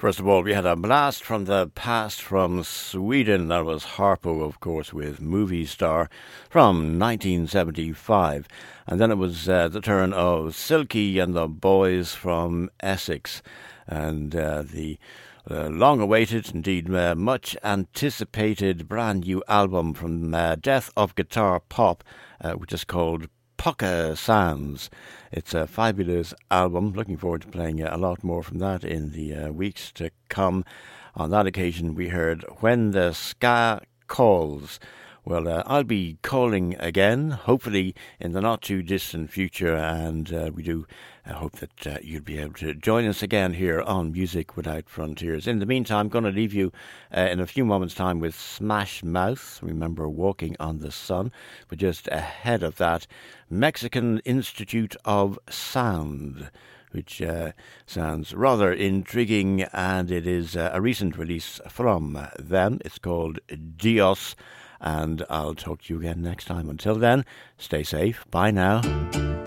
First of all, we had a blast from the past from Sweden. That was Harpo, of course, with Movie Star from 1975. And then it was the turn of Silky and the Boys from Essex. And the long-awaited, indeed much anticipated brand new album from Death of Guitar Pop, which is called Pukka Sands. It's a fabulous album. Looking forward to playing a lot more from that in the weeks to come. On that occasion, we heard When the Ska Calls. Well, I'll be calling again, hopefully in the not-too-distant future, and we do hope that you'll be able to join us again here on Music Without Frontiers. In the meantime, I'm going to leave you in a few moments' time with Smash Mouth. Remember Walking on the Sun. But just ahead of that, Mexican Institute of Sound, which sounds rather intriguing, and it is a recent release from them. It's called Dios. And I'll talk to you again next time. Until then, stay safe. Bye now.